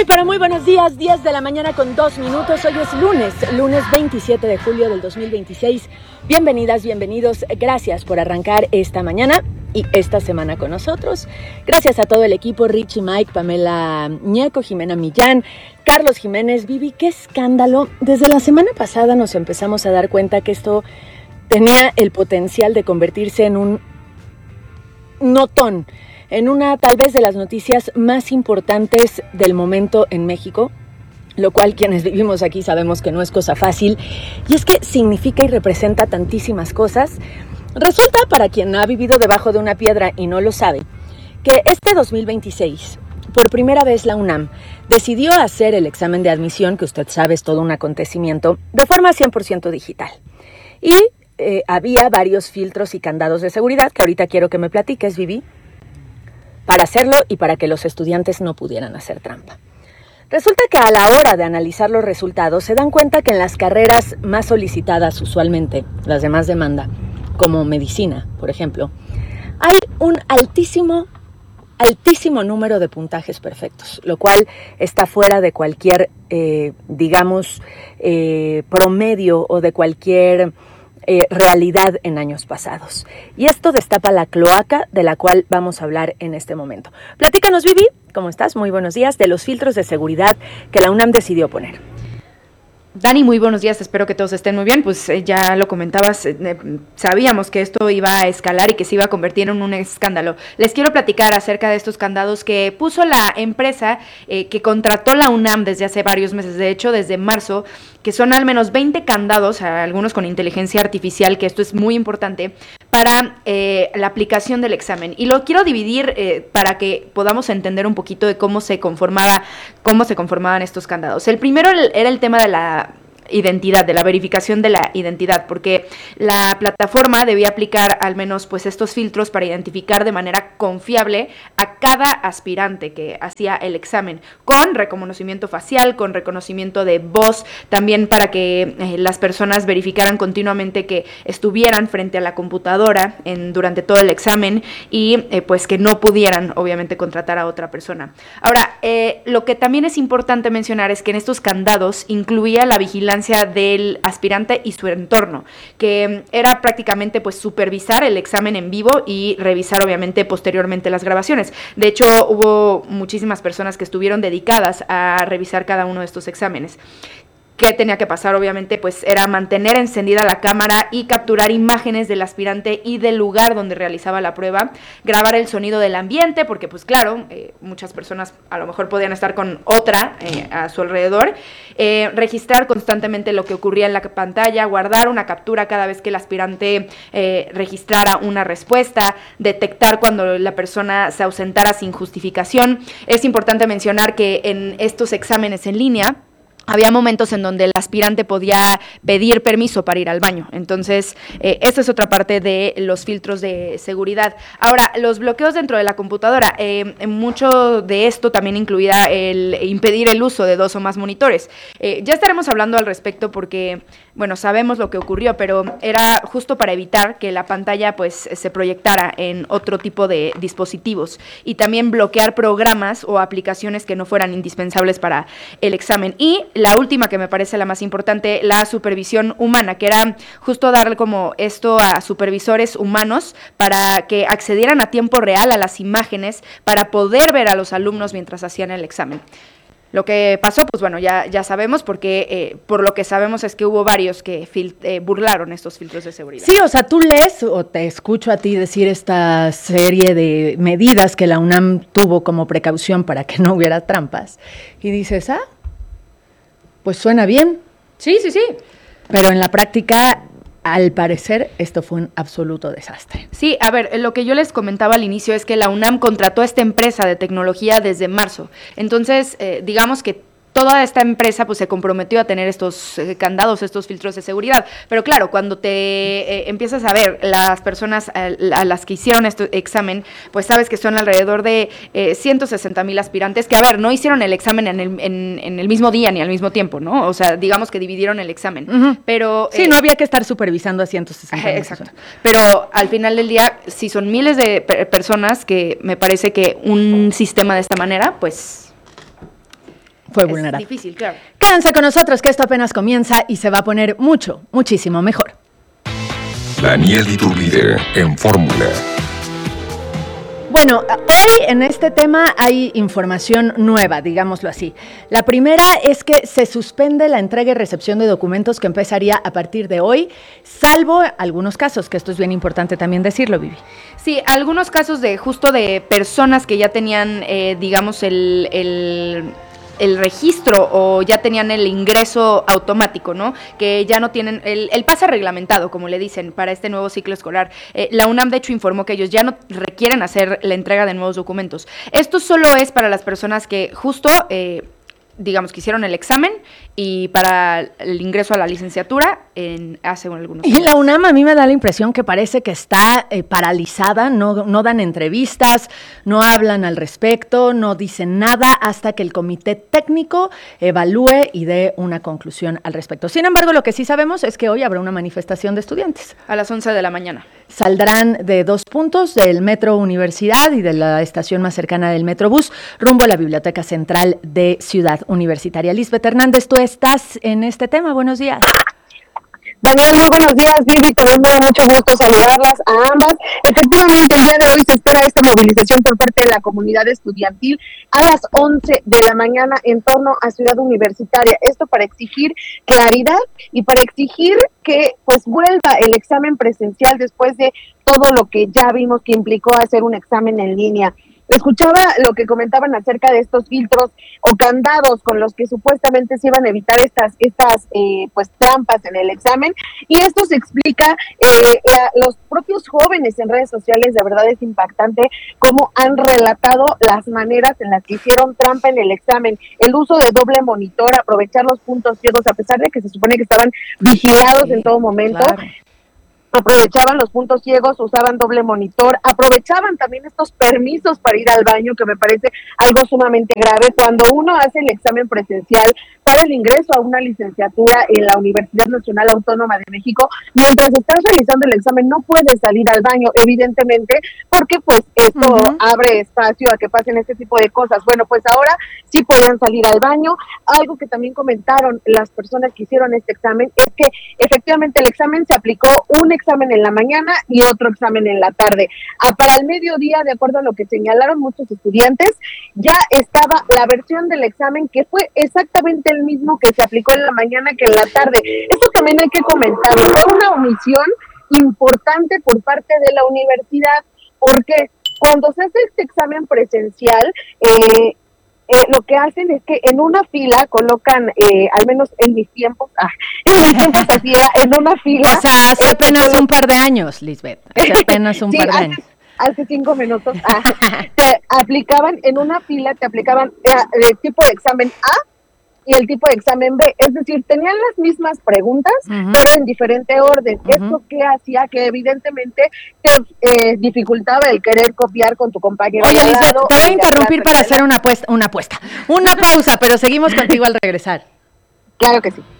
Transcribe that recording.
Muy buenos días, 10 de la mañana con 2 minutos. Hoy es lunes 27 de julio del 2026. Bienvenidas, bienvenidos. Gracias por arrancar esta mañana y esta semana con nosotros. Gracias a todo el equipo, Richie, Mike, Pamela Ñeco, Jimena Millán, Carlos Jiménez, Vivi. ¡Qué escándalo! Desde la semana pasada nos empezamos a dar cuenta que esto tenía el potencial de convertirse en un notón, en una tal vez de las noticias más importantes del momento en México, lo cual quienes vivimos aquí sabemos que no es cosa fácil, y es que significa y representa tantísimas cosas. Resulta, para quien ha vivido debajo de una piedra y no lo sabe, que este 2026, por primera vez la UNAM decidió hacer el examen de admisión, que usted sabe es todo un acontecimiento, de forma 100% digital. Y había varios filtros y candados de seguridad, que ahorita quiero que me platiques, Vivi, para hacerlo y para que los estudiantes no pudieran hacer trampa. Resulta que a la hora de analizar los resultados se dan cuenta que en las carreras más solicitadas usualmente, las de más demanda, como medicina, por ejemplo, hay un altísimo número de puntajes perfectos, lo cual está fuera de cualquier, promedio o de cualquier realidad en años pasados. Y esto destapa la cloaca de la cual vamos a hablar en este momento. Platícanos, Vivi, ¿cómo estás? Muy buenos días, de los filtros de seguridad que la UNAM decidió poner. Dani, muy buenos días, espero que todos estén muy bien. Pues ya lo comentabas, sabíamos que esto iba a escalar y que se iba a convertir en un escándalo. Les quiero platicar acerca de estos candados que puso la empresa que contrató la UNAM desde hace varios meses, de hecho desde marzo, que son al menos 20 candados, algunos con inteligencia artificial, que esto es muy importante, para la aplicación del examen. Y lo quiero dividir para que podamos entender un poquito de cómo se conformaban estos candados. El primero era el tema de la identidad, de la verificación de la identidad, porque la plataforma debía aplicar al menos pues estos filtros para identificar de manera confiable a cada aspirante que hacía el examen, con reconocimiento facial, con reconocimiento de voz, también para que las personas verificaran continuamente que estuvieran frente a la computadora durante todo el examen y pues que no pudieran obviamente contratar a otra persona. Ahora, lo que también es importante mencionar es que en estos candados incluía la vigilancia del aspirante y su entorno, que era prácticamente pues supervisar el examen en vivo y revisar obviamente posteriormente las grabaciones. De hecho, hubo muchísimas personas que estuvieron dedicadas a revisar cada uno de estos exámenes. ¿Qué tenía que pasar? Obviamente, pues era mantener encendida la cámara y capturar imágenes del aspirante y del lugar donde realizaba la prueba, grabar el sonido del ambiente, porque pues claro, muchas personas a lo mejor podían estar con otra a su alrededor, registrar constantemente lo que ocurría en la pantalla, guardar una captura cada vez que el aspirante registrara una respuesta, detectar cuando la persona se ausentara sin justificación. Es importante mencionar que en estos exámenes en línea, había momentos en donde el aspirante podía pedir permiso para ir al baño. Entonces, esta es otra parte de los filtros de seguridad. Ahora, los bloqueos dentro de la computadora. Mucho de esto también incluía el impedir el uso de 2 o más monitores. Ya estaremos hablando al respecto porque, bueno, sabemos lo que ocurrió, pero era justo para evitar que la pantalla pues se proyectara en otro tipo de dispositivos y también bloquear programas o aplicaciones que no fueran indispensables para el examen. Y la última, que me parece la más importante, la supervisión humana, que era justo darle como esto a supervisores humanos para que accedieran a tiempo real a las imágenes para poder ver a los alumnos mientras hacían el examen. Lo que pasó, pues bueno, ya sabemos, porque por lo que sabemos es que hubo varios que burlaron estos filtros de seguridad. Sí, o sea, tú lees o te escucho a ti decir esta serie de medidas que la UNAM tuvo como precaución para que no hubiera trampas y dices, pues suena bien. Sí. Pero en la práctica, al parecer, esto fue un absoluto desastre. Sí, a ver, lo que yo les comentaba al inicio es que la UNAM contrató a esta empresa de tecnología desde marzo. Entonces, digamos que toda esta empresa pues se comprometió a tener estos candados, estos filtros de seguridad. Pero claro, cuando te empiezas a ver las personas a las que hicieron este examen, pues sabes que son alrededor de 160,000 aspirantes que, a ver, no hicieron el examen en el mismo día ni al mismo tiempo, ¿no? O sea, digamos que dividieron el examen. Uh-huh. Pero sí, no había que estar supervisando a 160,000. Exacto. Pero al final del día, si son miles de personas, que me parece que un sistema de esta manera, pues fue vulnerado. Es difícil, claro. Quédense con nosotros que esto apenas comienza y se va a poner muchísimo mejor. Daniel Iturbide en Fórmula. Bueno, hoy en este tema hay información nueva, digámoslo así. La primera es que se suspende la entrega y recepción de documentos que empezaría a partir de hoy, salvo algunos casos, que esto es bien importante también decirlo, Vivi. Sí, algunos casos de personas que ya tenían, digamos, el registro o ya tenían el ingreso automático, ¿no? Que ya no tienen el pase reglamentado, como le dicen, para este nuevo ciclo escolar. La UNAM, de hecho, informó que ellos ya no requieren hacer la entrega de nuevos documentos. Esto solo es para las personas que justo, digamos, que hicieron el examen y para el ingreso a la licenciatura hace algunos años. Y la UNAM a mí me da la impresión que parece que está paralizada, no dan entrevistas, no hablan al respecto, no dicen nada hasta que el comité técnico evalúe y dé una conclusión al respecto. Sin embargo, lo que sí sabemos es que hoy habrá una manifestación de estudiantes. A las 11 de la mañana. Saldrán de 2 puntos del Metro Universidad y de la estación más cercana del Metrobús rumbo a la Biblioteca Central de Ciudad Universitaria. Lisbeth Hernández, tú estás en este tema. Buenos días. Daniel, muy buenos días, Vivi, también me da mucho gusto saludarlas a ambas. Efectivamente, el día de hoy se espera esta movilización por parte de la comunidad estudiantil a las 11 de la mañana en torno a Ciudad Universitaria. Esto para exigir claridad y para exigir que pues vuelva el examen presencial después de todo lo que ya vimos que implicó hacer un examen en línea. Escuchaba lo que comentaban acerca de estos filtros o candados con los que supuestamente se iban a evitar estas pues trampas en el examen, y esto se explica los propios jóvenes en redes sociales. De verdad es impactante cómo han relatado las maneras en las que hicieron trampa en el examen, el uso de doble monitor, aprovechar los puntos ciegos a pesar de que se supone que estaban vigilados en todo momento. Claro. Aprovechaban los puntos ciegos, usaban doble monitor, aprovechaban también estos permisos para ir al baño, que me parece algo sumamente grave. Cuando uno hace el examen presencial para el ingreso a una licenciatura en la Universidad Nacional Autónoma de México, mientras estás realizando el examen no puedes salir al baño, evidentemente, porque pues esto abre espacio a que pasen este tipo de cosas. Bueno, pues ahora sí podían salir al baño. Algo que también comentaron las personas que hicieron este examen es que efectivamente el examen se aplicó un examen en la mañana y otro examen en la tarde. Para el mediodía, de acuerdo a lo que señalaron muchos estudiantes, ya estaba la versión del examen que fue exactamente el mismo que se aplicó en la mañana que en la tarde. Esto también hay que comentarlo. Fue una omisión importante por parte de la universidad, porque cuando se hace este examen presencial, lo que hacen es que en una fila colocan, al menos en mis tiempos, hacía en una fila. O sea, hace apenas un par de años, Lisbeth, hace apenas un par de años. Hace 5 minutos, te aplicaban en una fila, te aplicaban el tipo de examen A y el tipo de examen B, es decir, tenían las mismas preguntas, pero en diferente orden. Esto que hacía que evidentemente te dificultaba el querer copiar con tu compañero. Oye, Lisbeth, te voy a interrumpir para hacer una pausa, pero seguimos contigo al regresar. Claro que sí.